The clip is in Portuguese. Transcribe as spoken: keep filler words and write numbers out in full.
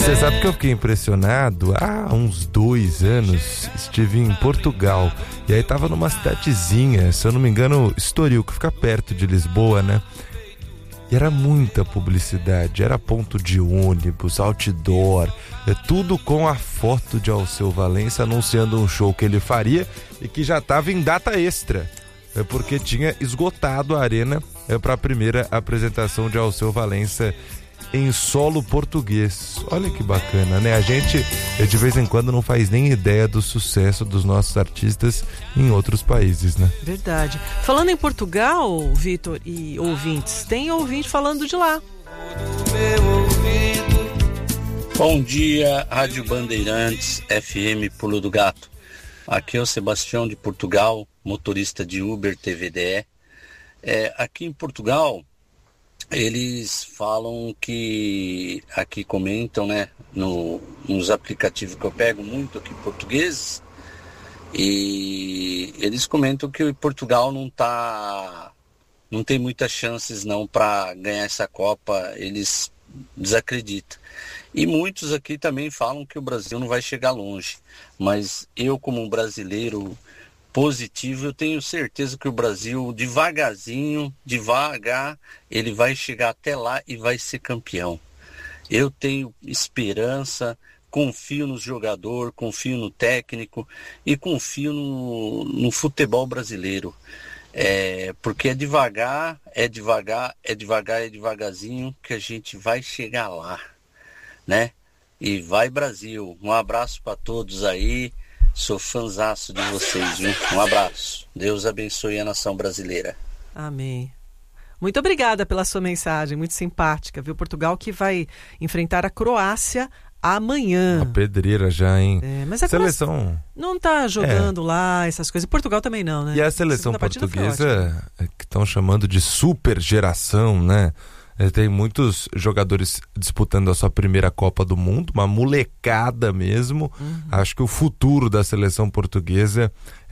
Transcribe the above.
Você sabe que eu fiquei impressionado? Há uns dois anos estive em Portugal e aí tava numa cidadezinha, se eu não me engano, Estoril, que fica perto de Lisboa, né? E era muita publicidade, era ponto de ônibus, outdoor, é tudo com a foto de Alceu Valença anunciando um show que ele faria e que já estava em data extra, é porque tinha esgotado a arena é, para a primeira apresentação de Alceu Valença em solo português. Olha que bacana, né? A gente de vez em quando não faz nem ideia do sucesso dos nossos artistas em outros países, né? Verdade. Falando em Portugal, Vitor e ouvintes, tem ouvinte falando de lá. Bom dia, Rádio Bandeirantes, F M Pulo do Gato. Aqui é o Sebastião de Portugal, motorista de Uber T V D E. É, aqui em Portugal, eles falam que, aqui comentam, né, no, nos aplicativos que eu pego muito aqui portugueses, e eles comentam que o Portugal não tá, não tem muitas chances não para ganhar essa Copa, eles desacreditam. E muitos aqui também falam que o Brasil não vai chegar longe, mas eu, como um brasileiro positivo, eu tenho certeza que o Brasil, devagarzinho, devagar, ele vai chegar até lá e vai ser campeão. Eu tenho esperança, confio no jogador, confio no técnico e confio no, no futebol brasileiro. É, porque é devagar, é devagar, é devagar, é devagarzinho que a gente vai chegar lá, né? E vai Brasil. Um abraço para todos aí. Sou fãzaço de vocês, viu? Um abraço. Deus abençoe a nação brasileira. Amém. Muito obrigada pela sua mensagem, muito simpática, viu? Portugal que vai enfrentar a Croácia amanhã. A pedreira já, hein? É, mas a seleção Croácia não tá jogando é. lá, essas coisas. Portugal também não, né? E a seleção a portuguesa, que estão chamando de super geração, né? Tem muitos jogadores disputando a sua primeira Copa do Mundo, uma molecada mesmo. Uhum. Acho que o futuro da seleção portuguesa